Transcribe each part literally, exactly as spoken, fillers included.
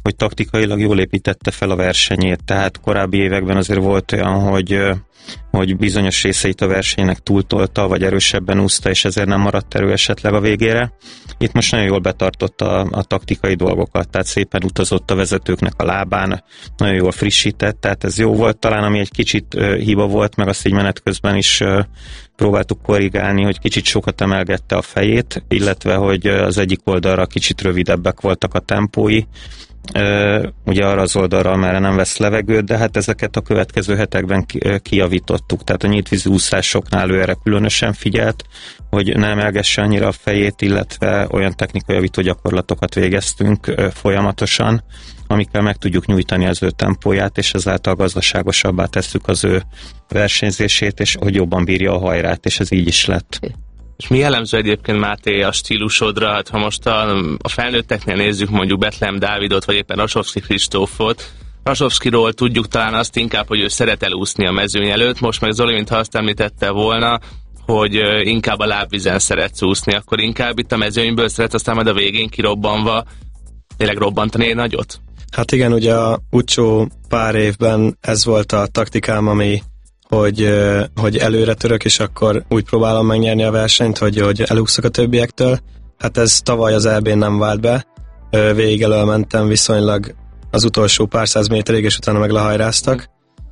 hogy taktikailag jól építette fel a versenyét, tehát korábbi években azért volt olyan, hogy, hogy bizonyos részeit a versenynek túltolta, vagy erősebben úszta, és ezért nem maradt erő esetleg a végére. Itt most nagyon jól betartotta a, a taktikai dolgokat, tehát szépen utazott a vezetőknek a lábán, nagyon jól frissített, tehát ez jó volt. Talán ami egy kicsit uh, hiba volt, meg azt így menet közben is uh, próbáltuk korrigálni, hogy kicsit sokat emelgette a fejét, illetve hogy az egyik oldalra kicsit rövidebbek voltak a tempói, Uh, ugye arra az oldalra, amerre nem vesz levegőt, de hát ezeket a következő hetekben kijavítottuk, tehát a nyíltvízi úszásoknál ő erre különösen figyelt, hogy nem emelgesse annyira a fejét, illetve olyan technikai javító gyakorlatokat végeztünk uh, folyamatosan, amikkel meg tudjuk nyújtani az ő tempóját, és ezáltal gazdaságosabbá tesszük az ő versenyzését, és hogy jobban bírja a hajrát, és ez így is lett. És mi jellemző egyébként, Máté, a stílusodra? Hát ha most a, a felnőtteknél nézzük mondjuk Betlehem Dávidot, vagy éppen Rasovszky Kristófot, Rasovszkyról tudjuk talán azt inkább, hogy ő szeret elúszni a mezőny előtt, most meg Zoli, mintha azt említette volna, hogy inkább a lábvízen szeretsz úszni, akkor inkább itt a mezőnyből szeret, aztán majd a végén kirobbanva tényleg robbantani egy nagyot? Hát igen, ugye a utcsó pár évben ez volt a taktikám, ami hogy, hogy előre török, és akkor úgy próbálom megnyerni a versenyt, hogy, hogy elúszok a többiektől. Hát ez tavaly az é bén nem vált be. Végig elől mentem viszonylag az utolsó pár száz méterig, és utána meg lehajráztak.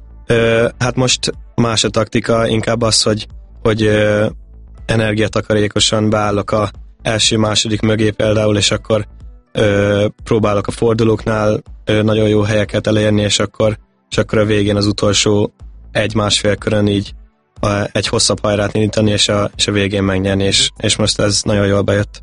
Hát most más a taktika, inkább az, hogy, hogy energiatakarékosan beállok a első-második mögé például, és akkor próbálok a fordulóknál nagyon jó helyeket elérni, és akkor, és akkor a végén az utolsó egy-másfél körön így a, egy hosszabb hajrát indítani, és a, és a végén megnyerni, és, és most ez nagyon jól bejött.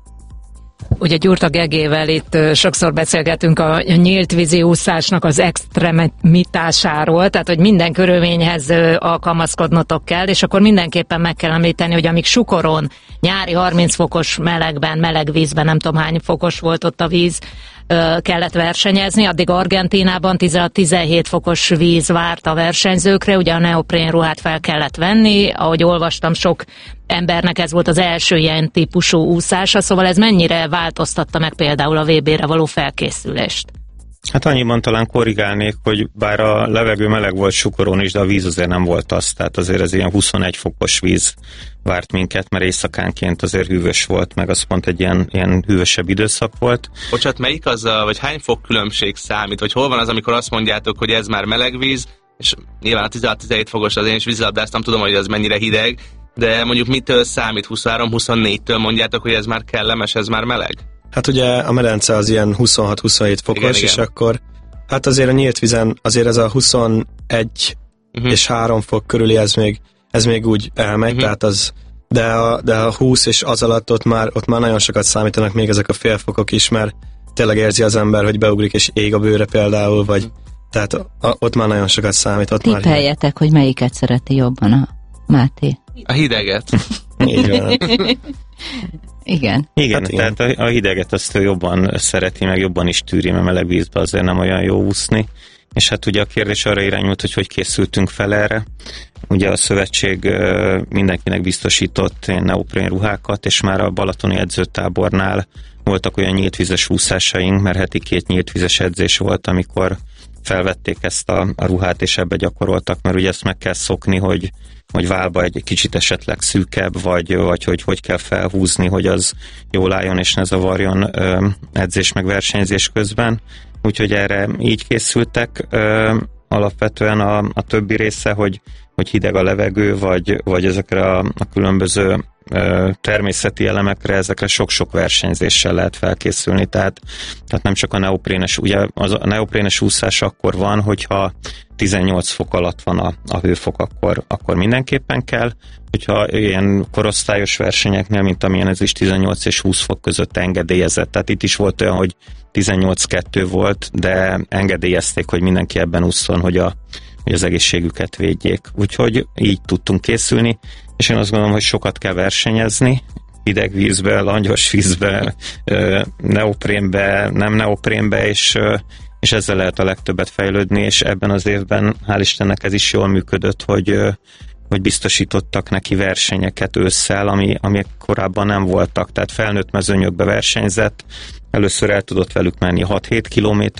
Ugye Gyurta Gegével itt sokszor beszélgetünk a nyílt vízi úszásnak az extremitásáról, tehát hogy minden körülményhez alkalmazkodnotok kell, és akkor mindenképpen meg kell említeni, hogy amíg Sukoron nyári harminc fokos melegben, meleg vízben, nem tudom hány fokos volt ott a víz, kellett versenyezni, addig Argentínában tizenhat-tizenhét fokos víz várt a versenyzőkre, ugye a neoprén ruhát fel kellett venni, ahogy olvastam, sok embernek ez volt az első ilyen típusú úszása, szóval ez mennyire változtatta meg például a vé bére való felkészülést? Hát annyiban talán korrigálnék, hogy bár a levegő meleg volt Sukoron is, de a víz azért nem volt az, tehát azért ez ilyen huszonegy fokos víz várt minket, mert éjszakánként azért hűvös volt, meg az pont egy ilyen, ilyen hűvösebb időszak volt. Bocsát, melyik az, a, vagy hány fok különbség számít, vagy hol van az, amikor azt mondjátok, hogy ez már meleg víz, és nyilván a tizenhat-tizenhét fokos, az én is vízilabdáztam, tudom, hogy az mennyire hideg, de mondjuk mitől számít, huszonhárom-huszonnégytől mondjátok, hogy ez már kellemes, ez már meleg? Hát ugye a medence az ilyen huszonhat-huszonhét fokos, igen, és igen. Akkor hát azért a nyílt vízen azért ez a huszonegy uh-huh. és három fok körüli, ez még, ez még úgy elmegy, uh-huh. tehát az, de a, de a húsz és az alatt ott már, ott már nagyon sokat számítanak még ezek a félfokok is, mert tényleg érzi az ember, hogy beugrik és ég a bőre például, vagy uh-huh. tehát a, ott már nagyon sokat számít. Tippeljetek, hogy melyiket szereti jobban a Máté? A hideget. Igen. Igen. Igen, hát tehát igen. A, a hideget azt jobban szereti, meg jobban is tűri, mert meleg vízben azért nem olyan jó úszni. És hát ugye a kérdés arra irányult, hogy hogy készültünk fel erre. Ugye a szövetség mindenkinek biztosított neoprén ruhákat, és már a balatoni edzőtábornál voltak olyan nyíltvízes úszásaink, mert heti két nyíltvízes edzés volt, amikor felvették ezt a, a ruhát, és ebbe gyakoroltak, mert ugye ezt meg kell szokni, hogy hogy válba egy kicsit esetleg szűkebb, vagy, vagy hogy hogy kell felhúzni, hogy az jól álljon és ne zavarjon ö, edzés meg versenyzés közben. Úgyhogy erre így készültek. Ö, alapvetően a, a többi része, hogy, hogy hideg a levegő, vagy, vagy ezekre a, a különböző ö, természeti elemekre, ezekre sok-sok versenyzéssel lehet felkészülni. Tehát, tehát nem csak a neoprénes, ugye az a neoprénes úszás akkor van, hogyha tizennyolc fok alatt van a, a hőfok, akkor, akkor mindenképpen kell. Hogyha ilyen korosztályos versenyeknél, mint amilyen ez is tizennyolc és húsz fok között engedélyezett. Tehát itt is volt olyan, hogy tizennyolc kettő volt, de engedélyezték, hogy mindenki ebben ússzon, hogy, a, hogy az egészségüket védjék. Úgyhogy így tudtunk készülni, és én azt gondolom, hogy sokat kell versenyezni, hideg vízbe, langyos vízbe, neoprénbe, nem neoprénbe, és és ezzel lehet a legtöbbet fejlődni, és ebben az évben, hál' Istennek ez is jól működött, hogy, hogy biztosítottak neki versenyeket ősszel, ami, ami korábban nem voltak, tehát felnőtt mezőnyökbe versenyzett, először el tudott velük menni hat-hét kilométer,